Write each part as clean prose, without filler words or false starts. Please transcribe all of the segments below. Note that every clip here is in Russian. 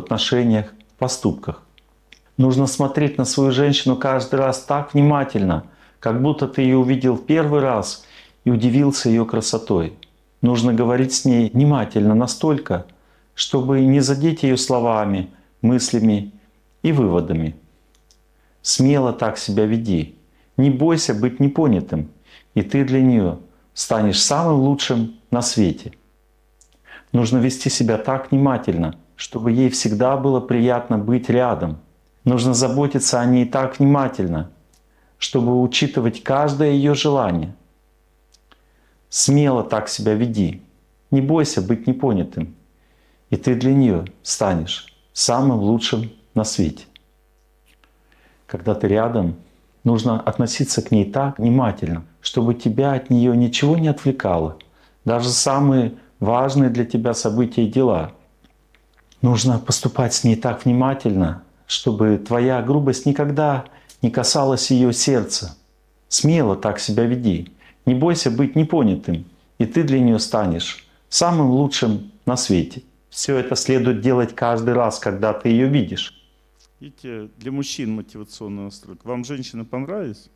отношениях, в поступках. Нужно смотреть на свою женщину каждый раз так внимательно, как будто ты ее увидел в первый раз и удивился ее красотой. Нужно говорить с ней внимательно настолько, чтобы не задеть ее словами, мыслями и выводами. Смело так себя веди. Не бойся быть непонятым, и ты для нее станешь самым лучшим на свете. Нужно вести себя так внимательно, чтобы ей всегда было приятно быть рядом. Нужно заботиться о ней так внимательно, чтобы учитывать каждое ее желание. Смело так себя веди. Не бойся быть непонятым, и ты для нее станешь самым лучшим на свете. Когда ты рядом, нужно относиться к ней так внимательно, чтобы тебя от нее ничего не отвлекало. Даже самые важные для тебя события и дела. Нужно поступать с ней так внимательно, чтобы твоя грубость никогда не касалась ее сердца. Смело так себя веди. Не бойся быть непонятым, и ты для нее станешь самым лучшим на свете. Все это следует делать каждый раз, когда ты ее видишь. Видите, для мужчин мотивационная настройка. Вам женщины понравились?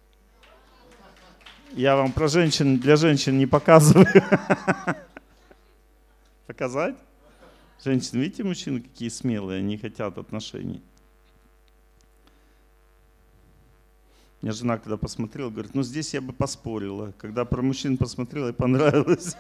Я вам про женщин, для женщин не показываю. Показать? Женщины, видите, мужчины какие смелые, они хотят отношений. Меня жена, когда посмотрела, говорит, ну здесь я бы поспорила. Когда про мужчин посмотрела, и понравилось.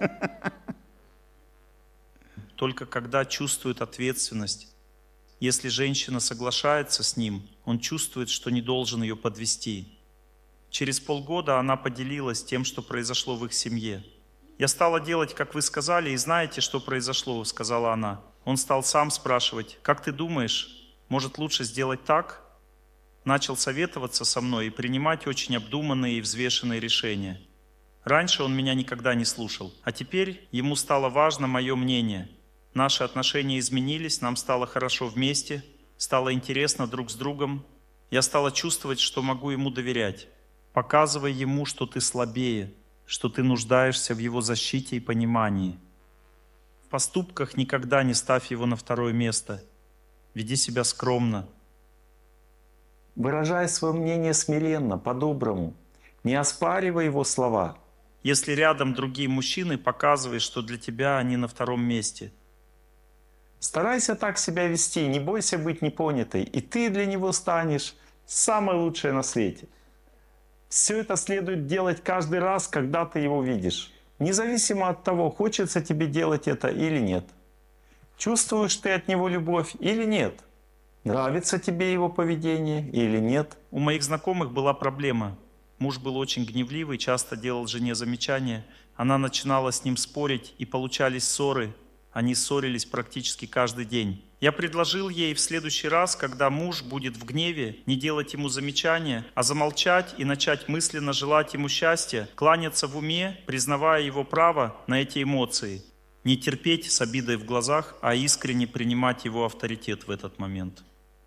Только когда чувствует ответственность. Если женщина соглашается с ним, он чувствует, что не должен ее подвести. Через полгода она поделилась тем, что произошло в их семье. «Я стала делать, как вы сказали, и знаете, что произошло?» — сказала она. Он стал сам спрашивать, «Как ты думаешь, может лучше сделать так?» Начал советоваться со мной и принимать очень обдуманные и взвешенные решения. Раньше он меня никогда не слушал, а теперь ему стало важно мое мнение. Наши отношения изменились, нам стало хорошо вместе, стало интересно друг с другом. Я стала чувствовать, что могу ему доверять. Показывай ему, что ты слабее, что ты нуждаешься в его защите и понимании. В поступках никогда не ставь его на второе место. Веди себя скромно. Выражай свое мнение смиренно, по-доброму. Не оспаривай его слова. Если рядом другие мужчины, показывай, что для тебя они на втором месте. Старайся так себя вести, не бойся быть непонятой, и ты для него станешь самой лучшей на свете. Все это следует делать каждый раз, когда ты его видишь. Независимо от того, хочется тебе делать это или нет. Чувствуешь ты от него любовь или нет? Нравится тебе его поведение или нет? У моих знакомых была проблема. Муж был очень гневливый, часто делал жене замечания. Она начинала с ним спорить, и получались ссоры. Они ссорились практически каждый день. Я предложил ей в следующий раз, когда муж будет в гневе, не делать ему замечания, а замолчать и начать мысленно желать ему счастья, кланяться в уме, признавая его право на эти эмоции. Не терпеть с обидой в глазах, а искренне принимать его авторитет в этот момент.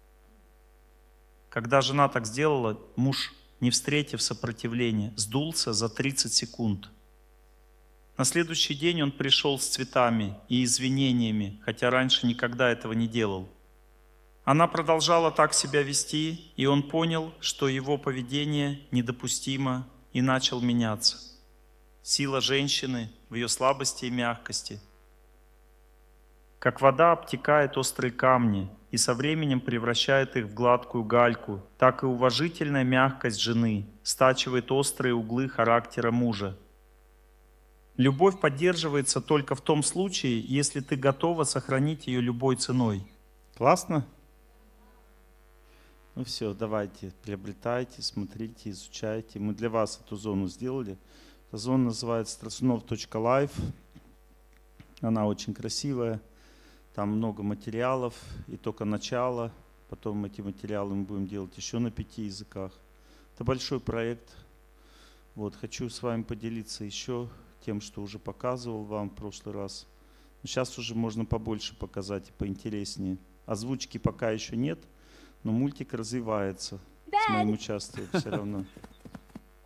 Когда жена так сделала, муж, не встретив сопротивления, сдулся за 30 секунд. На следующий день он пришел с цветами и извинениями, хотя раньше никогда этого не делал. Она продолжала так себя вести, и он понял, что его поведение недопустимо, и начал меняться. Сила женщины в ее слабости и мягкости. Как вода обтекает острые камни и со временем превращает их в гладкую гальку, так и уважительная мягкость жены стачивает острые углы характера мужа. Любовь поддерживается только в том случае, если ты готова сохранить ее любой ценой. Классно? Ну все, давайте, приобретайте, смотрите, изучайте. Мы для вас эту зону сделали. Эта зона называется strasunov.life. Она очень красивая. Там много материалов и только начало. Потом эти материалы мы будем делать еще на 5 языках. Это большой проект. Вот, хочу с вами поделиться еще тем, что уже показывал вам в прошлый раз. Но сейчас уже можно побольше показать и поинтереснее. Озвучки пока еще нет, но мультик развивается с моим участием все равно.